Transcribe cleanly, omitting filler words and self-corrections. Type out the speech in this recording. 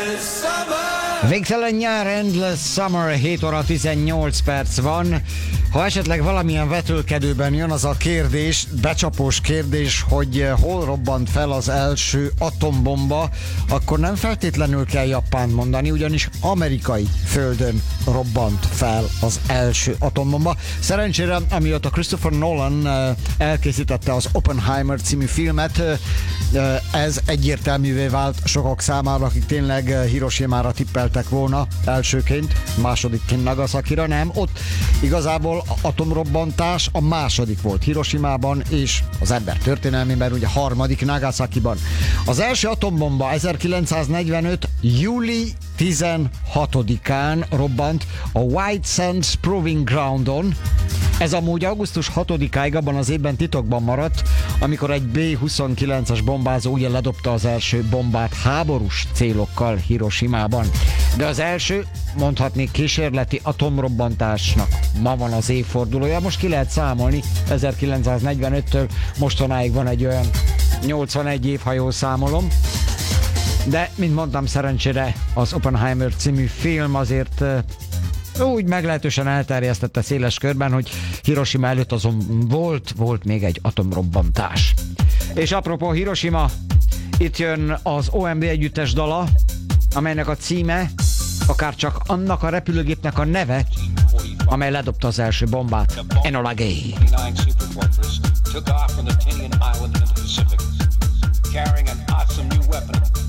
Végtelen nyár, Endless Summer, 7 óra 18 perc van. Ha esetleg valamilyen vetülkedőben jön az a kérdés, becsapós kérdés, hogy hol robbant fel az első atombomba, akkor nem feltétlenül kell Japánt mondani, ugyanis amerikai földön robbant fel az első atombomba. Szerencsére, amióta Christopher Nolan elkészítette az Oppenheimer című filmet, ez egyértelművé vált sokak számára, akik tényleg Hiroshimára tippeltek volna elsőként, másodikként Nagasakira, nem. Ott igazából atomrobbantás a második volt Hiroshimában, és az ember történelmében ugye harmadik Nagasakiban. Az első atombomba 1945. júli 16-án robbant a White Sands Proving Groundon. Ez amúgy augusztus 6-áig abban az évben titokban maradt, amikor egy B-29-es bombázó ugye ledobta az első bombát háborús célokkal Hiroshimában. De az első, mondhatnék kísérleti atomrobbantásnak ma van az évfordulója. Most ki lehet számolni, 1945-től mostanáig van egy olyan 81 év, ha jól számolom. De, mint mondtam, szerencsére az Oppenheimer című film azért úgy meglehetősen elterjesztette széles körben, hogy Hiroshima előtt azon volt még egy atomrobbantás. És apropó Hiroshima, itt jön az OMD együttes dala, amelynek a címe akár csak annak a repülőgépnek a neve, amely ledobta az első bombát, Enola Gay. Carrying an awesome new weapon.